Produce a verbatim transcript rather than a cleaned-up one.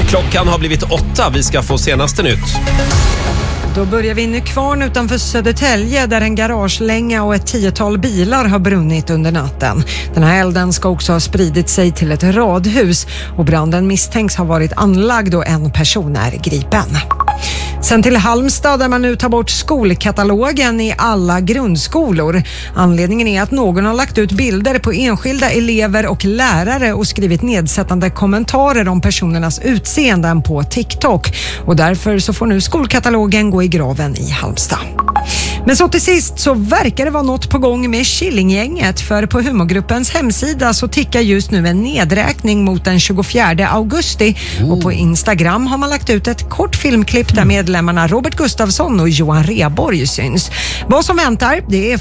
Klockan har blivit åtta. Vi ska få senaste nytt. Då börjar vi i Nykvarn utanför Södertälje där en garagelänga och ett tiotal bilar har brunnit under natten. Den här elden ska också ha spridit sig till ett radhus och branden misstänks ha varit anlagd och en person är gripen. Sen till Halmstad där man nu tar bort skolkatalogen i alla grundskolor. Anledningen är att någon har lagt ut bilder på enskilda elever och lärare och skrivit nedsättande kommentarer om personernas utseenden på TikTok. Och därför så får nu skolkatalogen gå i graven i Halmstad. Men så till sist så verkar det vara något på gång med Killinggänget, för på humorgruppens hemsida så tickar just nu en nedräkning mot den tjugofjärde augusti oh. och på Instagram har man lagt ut ett kort filmklipp där medlemmarna Robert Gustafsson och Johan Rheborg syns. Vad som väntar, det är